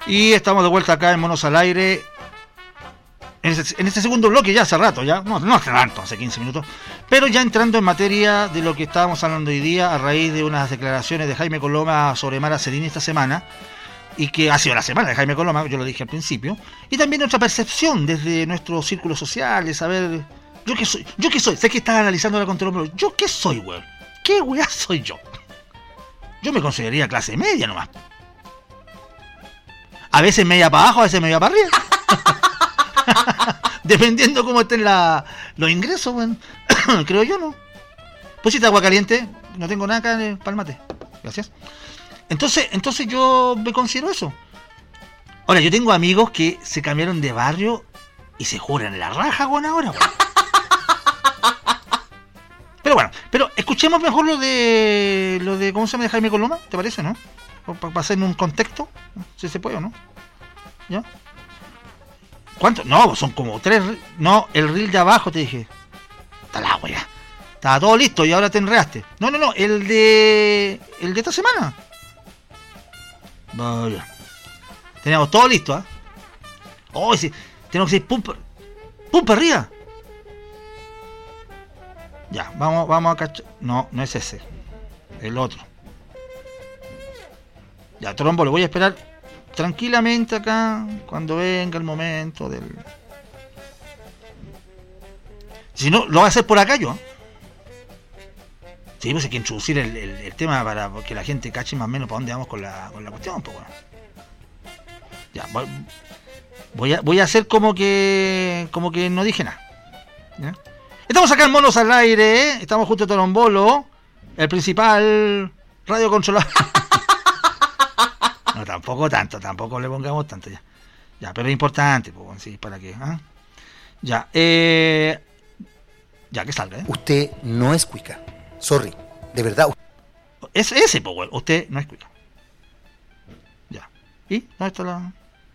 Y estamos de vuelta acá en Monos al Aire. En este segundo bloque ya hace rato, ya no hace tanto, hace 15 minutos. Pero ya entrando en materia de lo que estábamos hablando hoy día a raíz de unas declaraciones de Jaime Coloma sobre Mara Cedini esta semana. Y que ha sido la semana de Jaime Coloma, yo lo dije al principio. Y también nuestra percepción desde nuestros círculos sociales, saber... ¿Yo qué soy? Sé que estás analizando la contra pero ¿yo qué soy, weón? ¿Qué weá soy yo? Yo me consideraría clase media nomás. A veces media para abajo, a veces media para arriba. Dependiendo cómo estén los ingresos, weón. Creo yo, ¿no? Pusiste agua caliente, no tengo nada acá para el mate. Gracias. Entonces yo me considero eso. Ahora, yo tengo amigos que se cambiaron de barrio y se juran la raja, weón, ahora, weón. Pero bueno, escuchemos mejor lo de ¿cómo se llama? De Jaime Coloma, ¿te parece, no? Para hacer un contexto, si se puede o no. ¿Ya? ¿Cuánto? No, son como 3. No, el reel de abajo te dije. Está la wea. Estaba todo listo y ahora te enredaste. No, el de esta semana. Vaya. Teníamos todo listo, ¿ah? Oh, sí. Tenemos que decir pum para arriba. Ya, vamos a cachar. No es ese. El otro. Ya, Trombo, lo voy a esperar tranquilamente acá cuando venga el momento del... Si no, lo voy a hacer por acá yo. Sí, pues hay que introducir el tema para que la gente cache más o menos para dónde vamos con la cuestión, pues bueno. Ya, voy a hacer como que no dije nada. ¿Ya? Estamos acá en Monos al Aire, ¿eh? Estamos junto a Torombolo, el principal radio controlador. No, tampoco le pongamos tanto ya. Ya, pero es importante, pues, sí, para que, ¿ah? Ya, que salga, ¿eh? Usted no es cuica. Sorry, de verdad. Es ese, pues, bueno, usted no es cuica. Ya. ¿Y? ¿Dónde está la...?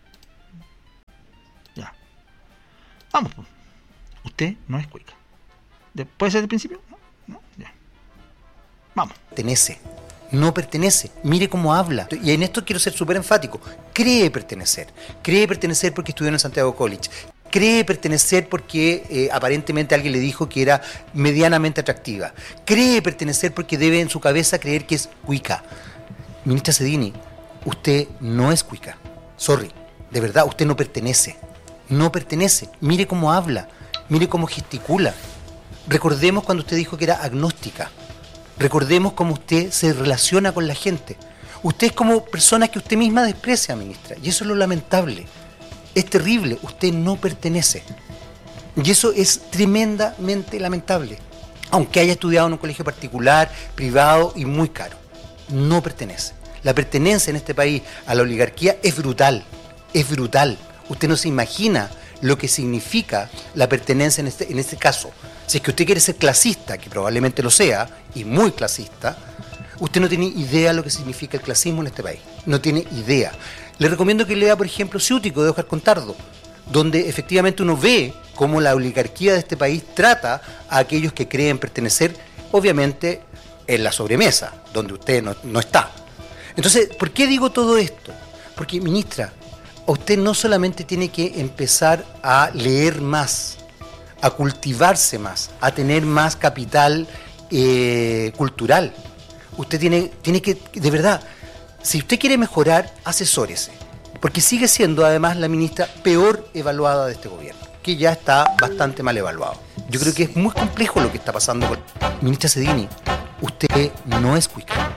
Ya. Vamos, pues. Usted no es cuica. ¿Puede ser del principio? No, ya. Vamos. No pertenece. Mire cómo habla. Y en esto quiero ser súper enfático. Cree pertenecer. Cree pertenecer porque estudió en el Santiago College. Cree pertenecer porque aparentemente alguien le dijo que era medianamente atractiva. Cree pertenecer porque debe en su cabeza creer que es cuica. Ministra Cedini, usted no es cuica. Sorry. De verdad, usted no pertenece. No pertenece. Mire cómo habla. Mire cómo gesticula. Recordemos cuando usted dijo que era agnóstica. Recordemos cómo usted se relaciona con la gente. Usted es como persona que usted misma desprecia, ministra. Y eso es lo lamentable. Es terrible. Usted no pertenece. Y eso es tremendamente lamentable. Aunque haya estudiado en un colegio particular, privado y muy caro. No pertenece. La pertenencia en este país a la oligarquía es brutal. Es brutal. Usted no se imagina lo que significa la pertenencia en este caso. Si es que usted quiere ser clasista, que probablemente lo sea, y muy clasista, usted no tiene idea de lo que significa el clasismo en este país. No tiene idea. Le recomiendo que lea, por ejemplo, Ciútico de Óscar Contardo, donde efectivamente uno ve cómo la oligarquía de este país trata a aquellos que creen pertenecer, obviamente, en la sobremesa, donde usted no está. Entonces, ¿por qué digo todo esto? Porque, ministra, usted no solamente tiene que empezar a leer más, a cultivarse más, a tener más capital cultural. Usted tiene que, de verdad, si usted quiere mejorar, asesórese. Porque sigue siendo, además, la ministra peor evaluada de este gobierno, que ya está bastante mal evaluado. Yo creo que es muy complejo lo que está pasando con... Ministra Cedini, usted no es cuica.